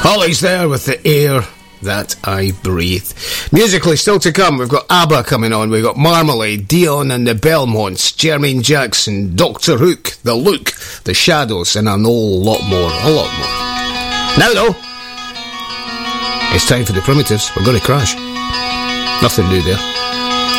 Holly's there with The Air That I Breathe. Musically, still to come, we've got ABBA coming on, we've got Marmalade, Dion and the Belmonts, Jermaine Jackson, Dr. Hook, The Look, The Shadows, and a whole lot more, a lot more. Now though, it's time for the Primitives. We're going to crash. Nothing new there.